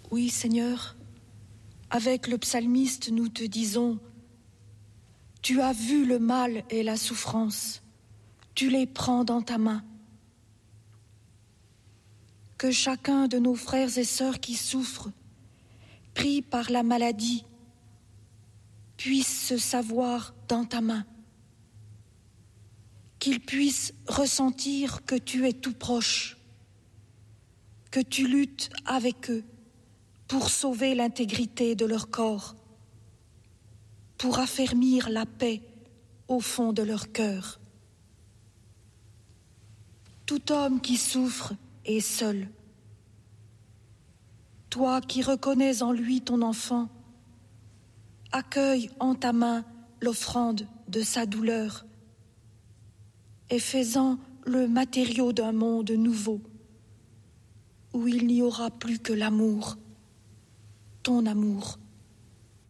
Oui, Seigneur, avec le psalmiste, nous te disons, tu as vu le mal et la souffrance, tu les prends dans ta main. Que chacun de nos frères et sœurs qui souffrent, pris par la maladie, puisse se savoir dans ta main, qu'ils puissent ressentir que tu es tout proche, que tu luttes avec eux pour sauver l'intégrité de leur corps, pour affermir la paix au fond de leur cœur. Tout homme qui souffre est seul. Toi qui reconnais en lui ton enfant, accueille en ta main l'offrande de sa douleur et fais-en le matériau d'un monde nouveau, où il n'y aura plus que l'amour, ton amour.